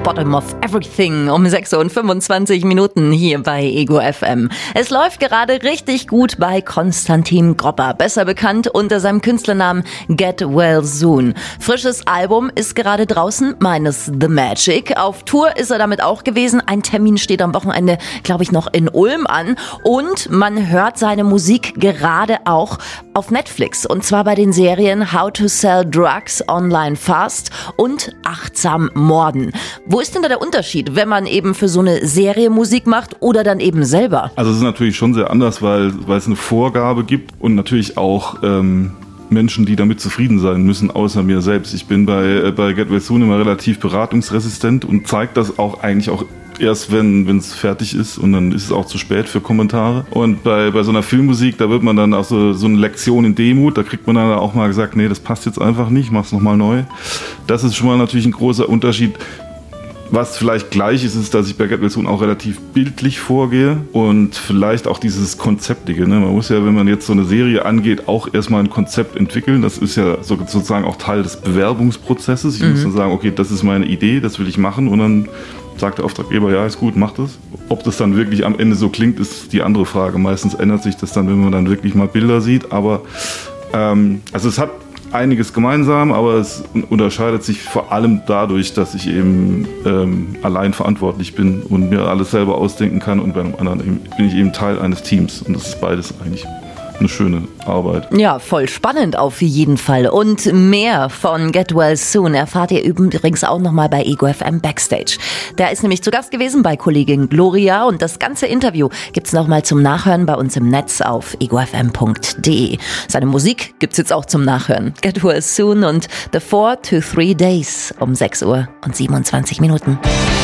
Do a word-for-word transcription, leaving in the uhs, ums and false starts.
Bottom of Everything um sechs Uhr und fünfundzwanzig Minuten hier bei Ego F M. Es läuft gerade richtig gut bei Konstantin Gropper, besser bekannt unter seinem Künstlernamen Get Well Soon. Frisches Album ist gerade draußen, meines The Magic. Auf Tour ist er damit auch gewesen. Ein Termin steht am Wochenende, glaube ich, noch in Ulm an. Und man hört seine Musik gerade auch auf Netflix. Und zwar bei den Serien How to Sell Drugs Online Fast und Achtsam Morden. Wo ist denn da der Unterschied, wenn man eben für so eine Serie Musik macht oder dann eben selber? Also es ist natürlich schon sehr anders, weil, weil es eine Vorgabe gibt und natürlich auch ähm, Menschen, die damit zufrieden sein müssen, außer mir selbst. Ich bin bei, äh, bei Get Well Soon immer relativ beratungsresistent und zeige das auch eigentlich auch erst, wenn es fertig ist, und dann ist es auch zu spät für Kommentare. Und bei, bei so einer Filmmusik, da wird man dann auch so, so eine Lektion in Demut, da kriegt man dann auch mal gesagt, nee, das passt jetzt einfach nicht, mach's nochmal neu. Das ist schon mal natürlich ein großer Unterschied. Was vielleicht gleich ist, ist, dass ich bei Get Well Soon auch relativ bildlich vorgehe und vielleicht auch dieses Konzeptige. Ne? Man muss ja, wenn man jetzt so eine Serie angeht, auch erstmal ein Konzept entwickeln. Das ist ja so, sozusagen auch Teil des Bewerbungsprozesses. Ich mhm. muss dann sagen, okay, das ist meine Idee, das will ich machen, und dann sagt der Auftraggeber, ja, ist gut, mach das. Ob das dann wirklich am Ende so klingt, ist die andere Frage. Meistens ändert sich das dann, wenn man dann wirklich mal Bilder sieht. Aber ähm, also es hat einiges gemeinsam, aber es unterscheidet sich vor allem dadurch, dass ich eben ähm, allein verantwortlich bin und mir alles selber ausdenken kann, und bei einem anderen bin ich eben Teil eines Teams, und das ist beides eigentlich eine schöne Arbeit. Ja, voll spannend auf jeden Fall. Und mehr von Get Well Soon erfahrt ihr übrigens auch nochmal bei Ego F M Backstage. Der ist nämlich zu Gast gewesen bei Kollegin Gloria, und das ganze Interview gibt's nochmal zum Nachhören bei uns im Netz auf ego f m punkt d e. Seine Musik gibt's jetzt auch zum Nachhören. Get Well Soon und The Four to Three Days um sechs Uhr und siebenundzwanzig Minuten.